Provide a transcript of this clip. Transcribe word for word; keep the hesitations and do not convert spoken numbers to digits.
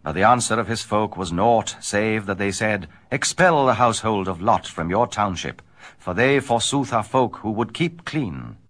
Now the answer of his folk was naught, save that they said, Expel the household of Lot from your township, for they forsooth are folk who would keep clean.